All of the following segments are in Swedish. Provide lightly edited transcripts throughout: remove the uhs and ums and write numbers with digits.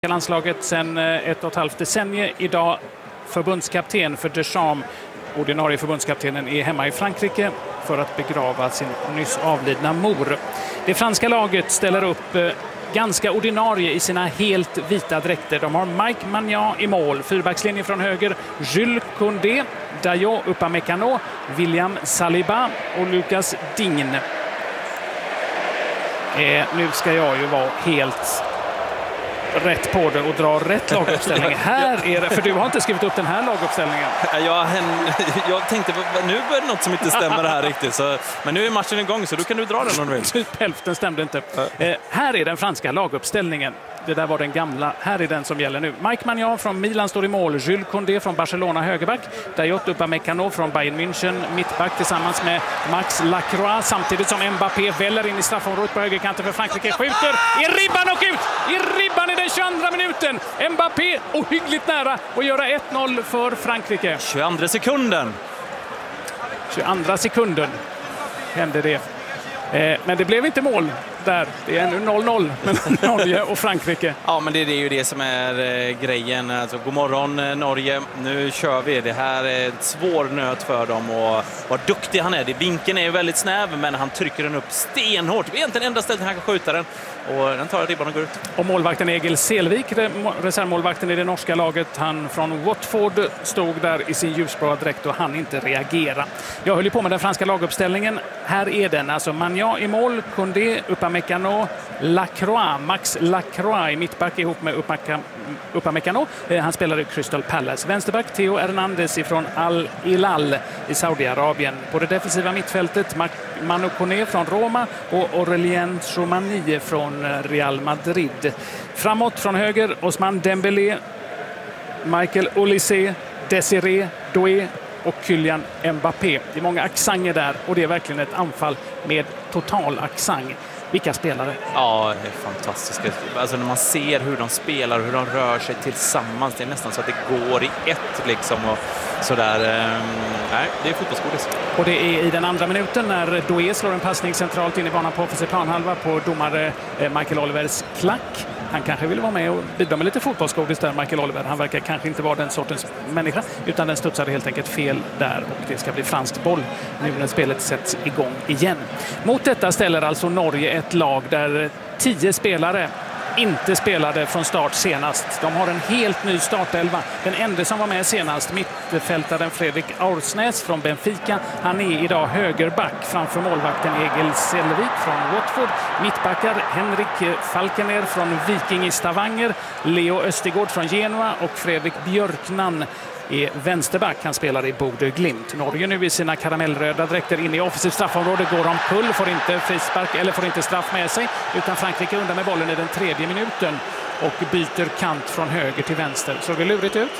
landslaget sedan 1,5 decennier. Idag förbundskapten för Deschamps. Ordinarie förbundskaptenen är hemma i Frankrike för att begrava sin nyss avlidna mor. Det franska laget ställer upp ganska ordinarie i sina helt vita dräkter. De har Mike Maignan i mål, fyrbackslinje från höger, Jules Koundé, Dayot Upamecano, William Saliba och Lucas Digne. Nu ska jag ju vara helt rätt på det och dra rätt laguppställning. Här är det, för du har inte skrivit upp den här laguppställningen. Jag tänkte, nu börjar något som inte stämmer här riktigt. Men nu är matchen igång, så då kan du dra den om du vill. Typ hälften stämde inte. Här är den franska laguppställningen. Det där var den gamla. Här är den som gäller nu. Mike Maignan från Milan står i mål. Jules Koundé från Barcelona högerback. Dayot Upamecano från Bayern München mittback tillsammans med Max Lacroix. Samtidigt som Mbappé väller in i straffområdet på högerkanten för Frankrike. Skjuter i ribban och ut! I ribban i den 22 minuten. Mbappé ohyggligt nära att göra 1-0 för Frankrike. 22 sekunden. 22 sekunden hände det. Men det blev inte mål där. Det är nu 0-0 mellan Norge och Frankrike. Ja, men det är ju det som är grejen. Alltså, god morgon Norge, nu kör vi. Det här är ett svår nöt för dem och vad duktig han är. Vinkeln är väldigt snäv, men han trycker den upp stenhårt. Det är egentligen enda stället han kan skjuta den. Och den tar ribban och går ut. Och målvakten Egil Selvik, reservmålvakten i det norska laget, han från Watford stod där i sin ljusblå dräkt och han inte reagera. Jag höll på med den franska laguppställningen. Här är den. Alltså Maignan i mål, Koundé, Upamecano, Lacroix, Max Lacroix i mittback ihop med Upamecano. Han spelar i Crystal Palace. Vänsterback Theo Hernandez ifrån Al Hilal i Saudiarabien. På det defensiva mittfältet Manu Koné från Roma och Aurélien Tchouameni från Real Madrid. Framåt från höger Ousmane Dembélé, Michael Olise, Desiré Doué och Kylian Mbappé. Det är många accenter där och det är verkligen ett anfall med total accent. Vilka spelare? Ja, det är fantastiskt. Alltså när man ser hur de spelar, hur de rör sig tillsammans, det är nästan så att det går i ett liksom och sådär. Nej, det är fotbollsgodis. Och det är i den andra minuten när Doué slår en passning centralt in i banan på offensiv planhalva på domare Michael Olivers klack. Han kanske vill vara med och bidra med lite fotbollsgodis där, Michael Oliver. Han verkar kanske inte vara den sortens människa, utan den studsade helt enkelt fel där och det ska bli fransk boll nu när spelet sätts igång igen. Mot detta ställer alltså Norge ett lag där 10 spelare inte spelade från start senast. De har en helt ny startelva. Den enda som var med senast, mittfältaren Fredrik Aursnäs från Benfica. Han är idag högerback framför målvakten Egil Selvik från Watford. Mittbackar Henrik Falkener från Viking i Stavanger, Leo Östigård från Genoa och Fredrik Björknan är vänsterback. Han spelar i Bodø Glimt. Norge nu i sina karamellröda dräkter in i offensivt straffområde. Går om pull, får inte frispark eller får inte straff med sig. Utan Frankrike undan med bollen i den 3:e minuten och byter kant från höger till vänster. Så det lurigt ut?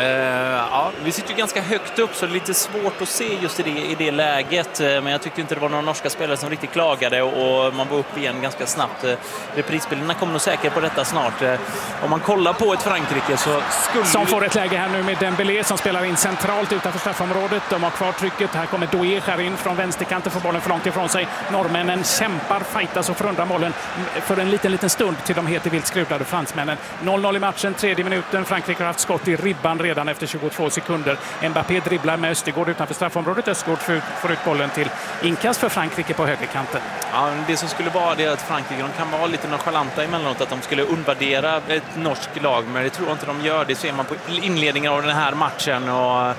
Ja, vi sitter ju ganska högt upp så det är lite svårt att se just i det läget. Men jag tyckte inte det var några norska spelare som riktigt klagade och man var upp igen ganska snabbt. Reprisspelarna kommer nog säkert på detta snart. Om man kollar på ett Frankrike så skulle... Som får ett läge här nu med Dembélé som spelar in centralt utanför straffområdet. De har kvar trycket. Här kommer Doué skär in från vänsterkanten, får bollen för långt ifrån sig. Norrmännen kämpar, fightas och förundrar bollen för en liten stund till de heter vilt skruvlade fransmännen. 0-0 i matchen, 3:e minuten. Frankrike har haft skott i ribban redan efter 22 sekunder. Mbappé dribblar med Östigård utanför straffområdet. Östigård får ut bollen till inkast för Frankrike på högerkanten. Ja, det som skulle vara det är att Frankrike de kan vara lite nonchalanta emellanåt, att de skulle undvärdera ett norskt lag, men det tror jag inte de gör. Det ser man på inledningen av den här matchen och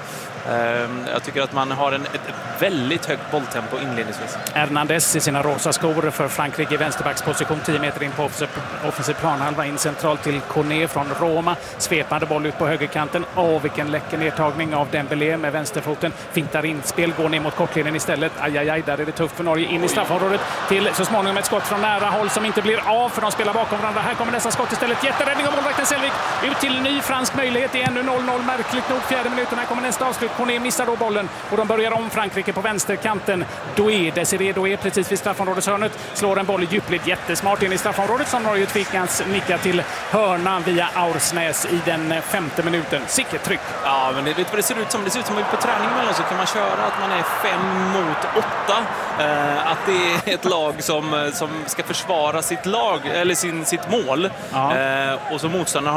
jag tycker att man har ett väldigt högt bolltempo inledningsvis. Hernandez i sina rosa skor för Frankrike i vänsterbacksposition 10 meter in på offensiv planhalva, in centralt till Koné från Roma. Svepande boll ut på högerkanten. Vilken läcker nedtagning av Dembélé med vänsterfoten. Fintar in spel, går ner mot kortlinjen istället. Ajajaj, där är det tufft för Norge. In i straffområdet till så småningom ett skott från nära håll som inte blir av för de spelar bakom varandra. Här kommer nästa skott istället. Jätteräddning av målvakten Selvik. Ut till ny fransk möjlighet. Det är ännu 0-0. Märkligt nog 4:e minuten. Här kommer nästa avslut. Koné missar då bollen och de börjar om Frankrike på vänsterkanten. Desiré Doué precis vid straffområdeshörnet slår en boll i djupled jättesmart in i straffområdet som Norge tvingas nicka till hörna via Aursnäs i den 5:e minuten. Sicket tryck. Ja, men det vet vad det ser ut som. Det ser ut som på träning mellan så kan man köra att man är 5 mot 8. Att det är ett lag som ska försvara sitt lag eller sitt mål. Och så motståndaren